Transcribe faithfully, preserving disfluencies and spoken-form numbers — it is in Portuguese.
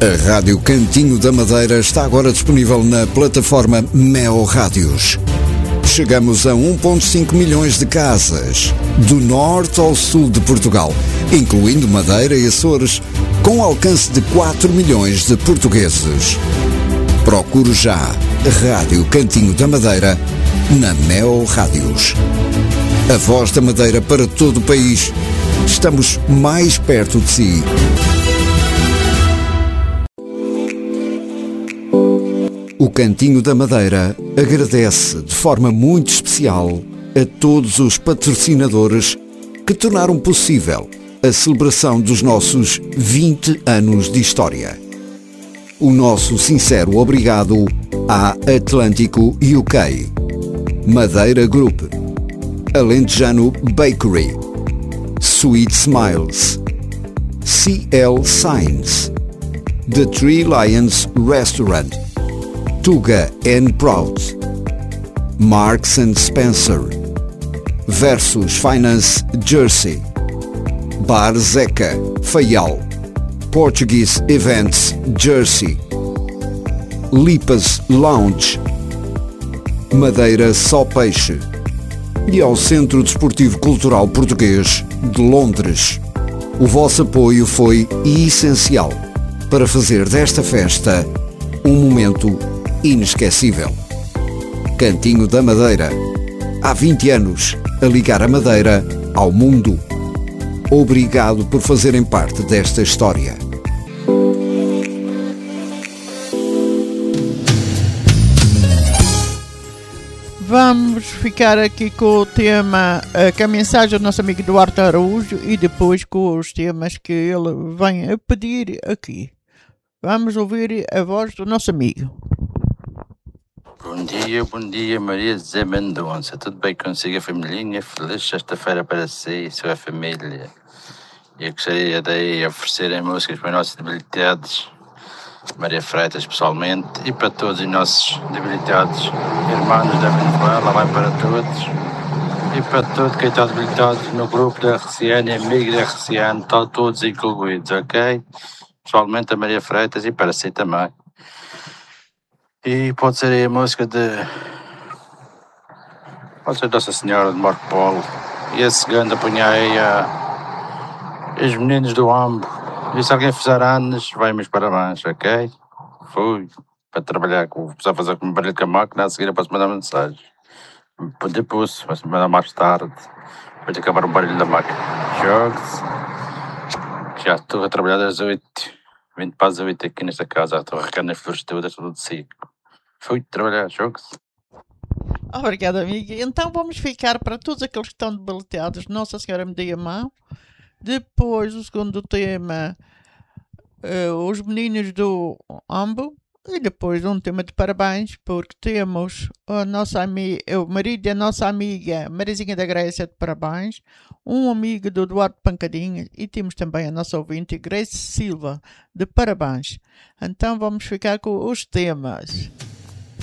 A Rádio Cantinho da Madeira está agora disponível na plataforma Meo Rádios. Chegamos a um vírgula cinco milhões de casas, do norte ao sul de Portugal, incluindo Madeira e Açores, com alcance de quatro milhões de portugueses. Procure já a Rádio Cantinho da Madeira na Meo Rádios. A voz da Madeira para todo o país. Estamos mais perto de si. O Cantinho da Madeira agradece de forma muito especial a todos os patrocinadores que tornaram possível a celebração dos nossos vinte anos de história. O nosso sincero obrigado à Atlântico U K, Madeira Group, Alentejano Bakery, Sweet Smiles, C L Signs, The Three Lions Restaurant, Tuga and Proud, Marks and Spencer, Versus Finance Jersey, Bar Zeca, Faial, Portuguese Events Jersey, Lipas Lounge, Madeira Só Peixe e ao Centro Desportivo Cultural Português de Londres. O vosso apoio foi essencial para fazer desta festa um momento inesquecível. Cantinho da Madeira. Há vinte anos a ligar a Madeira ao mundo. Obrigado por fazerem parte desta história. Vamos ficar aqui com o tema, com a mensagem do nosso amigo Duarte Araújo e depois com os temas que ele vem a pedir aqui. Vamos ouvir a voz do nosso amigo. Bom dia, bom dia, Maria José Mendonça. Tudo bem consigo, a familhinha? Feliz sexta-feira para si e sua família. Eu gostaria de oferecer músicas para os nossos debilitados, Maria Freitas pessoalmente, e para todos os nossos debilitados irmãos da Venezuela, vai para todos. E para todos quem está debilitado no grupo da R C N, amigo da R C N, estão todos incluídos, ok? Pessoalmente a Maria Freitas e para si também. E pode ser aí a música de... Pode ser Nossa Senhora de Marco Polo. E a segunda punha aí a... Os meninos do Ambo. E se alguém fizer anos, vai-me os parabéns, ok? Fui para trabalhar, vou precisar fazer com o barulho com a máquina, a seguir eu posso mandar mensagem. Depois, posso mandar mais tarde. Depois de acabar o barulho da máquina. Jogos. Já estou a trabalhar das oito. vinte para as oito aqui nesta casa. Estou a arrancar nas flores todas, estou tudo seco. Fui trabalhar, jogos. Obrigada, amiga. Então vamos ficar para todos aqueles que estão debilitados. Nossa Senhora me dê a mão. Depois, o segundo tema, uh, os meninos do Ambo. E depois um tema de parabéns, porque temos a nossa ami- o marido da nossa amiga Marizinha da Grécia de parabéns, um amigo do Eduardo Pancadinha e temos também a nossa ouvinte Grace Silva de parabéns. Então vamos ficar com os temas.